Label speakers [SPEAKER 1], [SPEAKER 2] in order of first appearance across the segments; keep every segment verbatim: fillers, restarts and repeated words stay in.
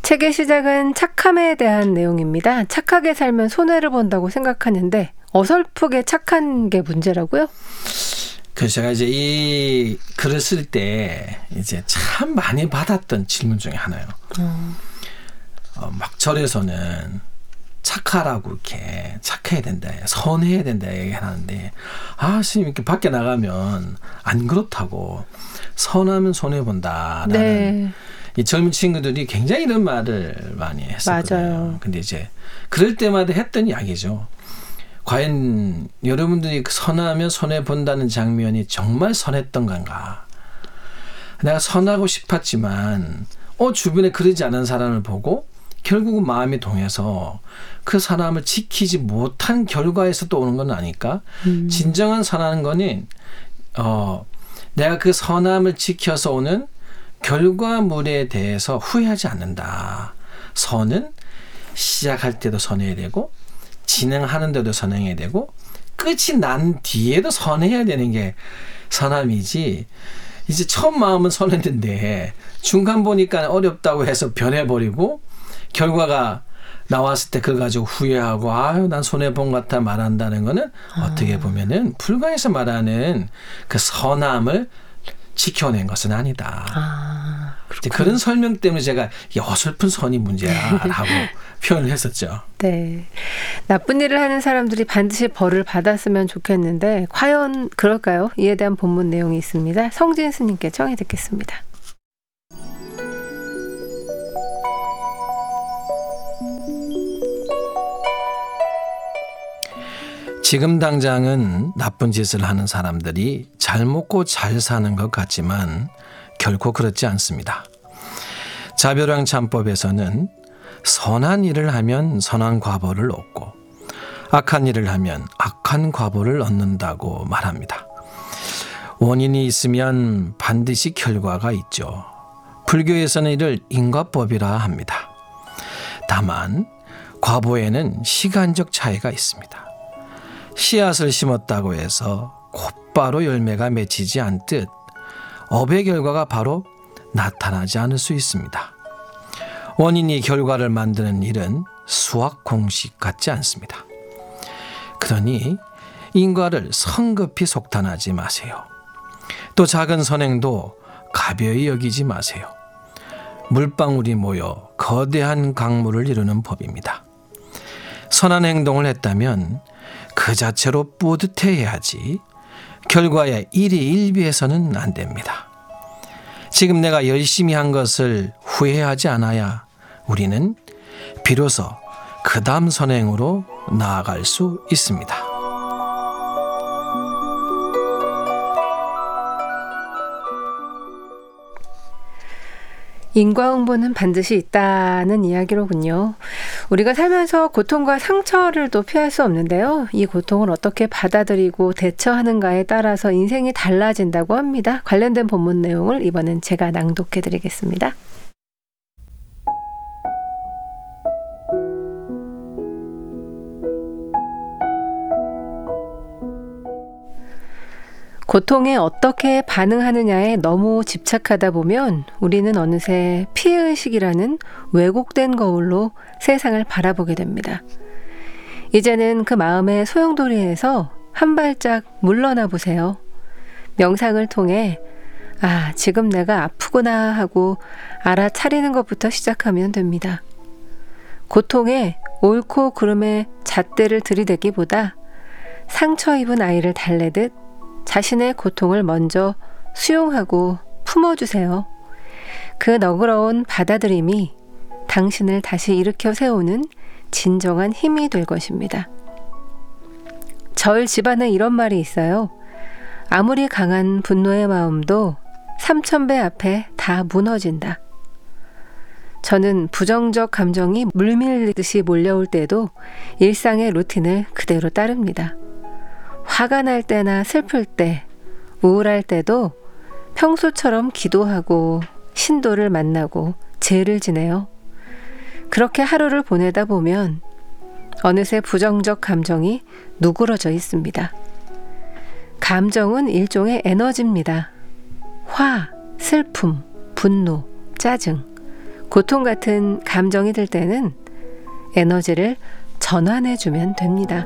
[SPEAKER 1] 책의 시작은 착함에 대한 내용입니다. 착하게 살면 손해를 본다고 생각하는데 어설프게 착한 게 문제라고요?
[SPEAKER 2] 그래서 제가 이제 이 글을 쓸 때 이제 참 많이 받았던 질문 중에 하나예요. 음. 어, 막 절에서는 착하라고 이렇게 착해야 된다, 선해야 된다 얘기하는데, 아, 스님 이렇게 밖에 나가면 안 그렇다고, 선하면 손해 본다라는 네. 이 젊은 친구들이 굉장히 이런 말을 많이 했었거든요.
[SPEAKER 1] 맞아요.
[SPEAKER 2] 근데 이제 그럴 때마다 했던 이야기죠. 과연 여러분들이 선하면 손해 본다는 장면이 정말 선했던 건가? 내가 선하고 싶었지만 어 주변에 그러지 않은 사람을 보고 결국은 마음이 동해서 그 사람을 지키지 못한 결과에서 또 오는 건 아닐까? 음. 진정한 선하는 거는 어, 내가 그 선함을 지켜서 오는 결과물에 대해서 후회하지 않는다. 선은 시작할 때도 선해야 되고 진행하는 데도 선해야 되고 끝이 난 뒤에도 선해야 되는 게 선함이지. 이제 처음 마음은 선했는데 중간 보니까 어렵다고 해서 변해버리고 결과가 나왔을 때 그걸 가지고 후회하고 아유 난 손해본 것 같아 말한다는 거는 아. 어떻게 보면은 불가에서 말하는 그 선함을 지켜낸 것은 아니다.
[SPEAKER 1] 아,
[SPEAKER 2] 그런 설명 때문에 제가 이 어설픈 선이 문제야라고 표현을 했었죠.
[SPEAKER 1] 네, 나쁜 일을 하는 사람들이 반드시 벌을 받았으면 좋겠는데 과연 그럴까요? 이에 대한 본문 내용이 있습니다. 성진 스님께 청해 듣겠습니다.
[SPEAKER 2] 지금 당장은 나쁜 짓을 하는 사람들이 잘 먹고 잘 사는 것 같지만 결코 그렇지 않습니다. 자별왕 참법에서는 선한 일을 하면 선한 과보를 얻고 악한 일을 하면 악한 과보를 얻는다고 말합니다. 원인이 있으면 반드시 결과가 있죠. 불교에서는 이를 인과법이라 합니다. 다만 과보에는 시간적 차이가 있습니다. 씨앗을 심었다고 해서 곧바로 열매가 맺히지 않듯 업의 결과가 바로 나타나지 않을 수 있습니다. 원인이 결과를 만드는 일은 수학 공식 같지 않습니다. 그러니 인과를 성급히 속단하지 마세요. 또 작은 선행도 가벼이 여기지 마세요. 물방울이 모여 거대한 강물을 이루는 법입니다. 선한 행동을 했다면 그 자체로 뿌듯해야지 결과에 일희일비해서는 안 됩니다. 지금 내가 열심히 한 것을 후회하지 않아야 우리는 비로소 그 다음 선행으로 나아갈 수 있습니다.
[SPEAKER 1] 인과응보는 반드시 있다는 이야기로군요. 우리가 살면서 고통과 상처를 또 피할 수 없는데요. 이 고통을 어떻게 받아들이고 대처하는가에 따라서 인생이 달라진다고 합니다. 관련된 본문 내용을 이번엔 제가 낭독해 드리겠습니다. 고통에 어떻게 반응하느냐에 너무 집착하다 보면 우리는 어느새 피해의식이라는 왜곡된 거울로 세상을 바라보게 됩니다. 이제는 그 마음의 소용돌이에서 한 발짝 물러나 보세요. 명상을 통해 아, 지금 내가 아프구나 하고 알아차리는 것부터 시작하면 됩니다. 고통에 옳고 그름의 잣대를 들이대기보다 상처 입은 아이를 달래듯 자신의 고통을 먼저 수용하고 품어주세요. 그 너그러운 받아들임이 당신을 다시 일으켜 세우는 진정한 힘이 될 것입니다. 절 집안에 이런 말이 있어요. 아무리 강한 분노의 마음도 삼천 배 앞에 다 무너진다. 저는 부정적 감정이 물밀듯이 몰려올 때도 일상의 루틴을 그대로 따릅니다. 화가 날 때나 슬플 때, 우울할 때도 평소처럼 기도하고 신도를 만나고 제를 지내요. 그렇게 하루를 보내다 보면 어느새 부정적 감정이 누그러져 있습니다. 감정은 일종의 에너지입니다. 화, 슬픔, 분노, 짜증, 고통 같은 감정이 들 때는 에너지를 전환해주면 됩니다.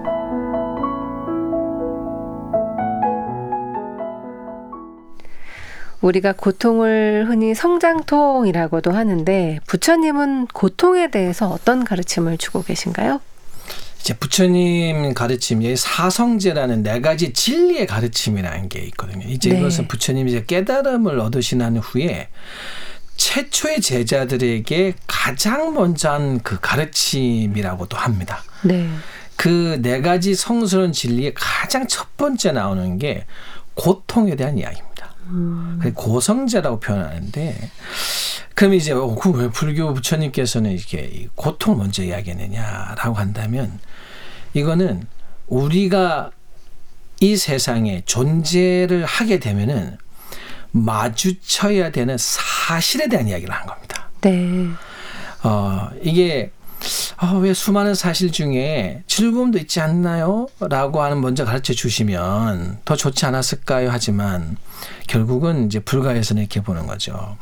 [SPEAKER 1] 우리가 고통을 흔히 성장통이라고도 하는데 부처님은 고통에 대해서 어떤 가르침을 주고 계신가요?
[SPEAKER 2] 이제 부처님 가르침이 사성제라는 네 가지 진리의 가르침이라는 게 있거든요. 이제
[SPEAKER 1] 네.
[SPEAKER 2] 이것은 부처님이 이제 깨달음을 얻으신 난 후에 최초의 제자들에게 가장 먼저 한 그 가르침이라고도 합니다.
[SPEAKER 1] 네.
[SPEAKER 2] 그 네 가지 성스러운 진리의 가장 첫 번째 나오는 게 고통에 대한 이야기입니다.
[SPEAKER 1] 음.
[SPEAKER 2] 고성제라고 표현하는데, 그럼 이제 왜 불교 부처님께서는 이렇게 고통을 먼저 이야기했느냐라고 한다면, 이거는 우리가 이 세상에 존재를 하게 되면은 마주쳐야 되는 사실에 대한 이야기를 하는 겁니다.
[SPEAKER 1] 네.
[SPEAKER 2] 어, 이게 어, 왜 수많은 사실 중에 즐거움도 있지 않나요? 라고 하는 먼저 가르쳐 주시면 더 좋지 않았을까요? 하지만 결국은 이제 불가에서는 이렇게 보는 거죠.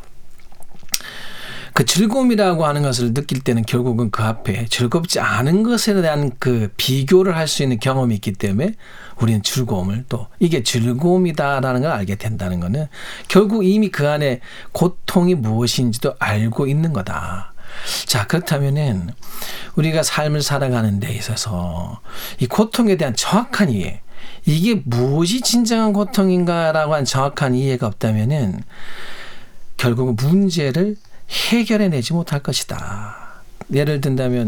[SPEAKER 2] 그 즐거움이라고 하는 것을 느낄 때는 결국은 그 앞에 즐겁지 않은 것에 대한 그 비교를 할 수 있는 경험이 있기 때문에 우리는 즐거움을 또 이게 즐거움이다라는 걸 알게 된다는 것은 결국 이미 그 안에 고통이 무엇인지도 알고 있는 거다. 자, 그렇다면은 우리가 삶을 살아가는 데 있어서 이 고통에 대한 정확한 이해, 이게 무엇이 진정한 고통인가라고 한 정확한 이해가 없다면은 결국은 문제를 해결해내지 못할 것이다. 예를 든다면